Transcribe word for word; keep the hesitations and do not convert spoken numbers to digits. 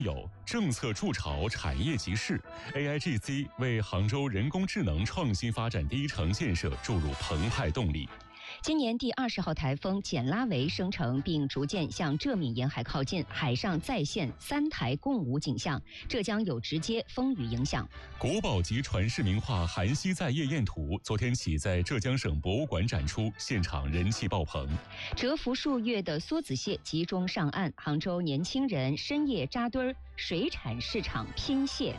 有政策筑巢，产业集市 ，A I G C 为杭州人工智能创新发展第一城建设注入澎湃动力。 今年第二十号台风简拉维生成并逐渐向浙闽沿海靠近，海上再现三台共舞景象，这将有直接风雨影响。 国宝级传世名画《韩熙载夜宴图》昨天起在浙江省博物馆展出，现场人气爆棚。 蛰伏数月的梭子蟹集中上岸，杭州年轻人深夜扎堆儿，水产市场拼蟹。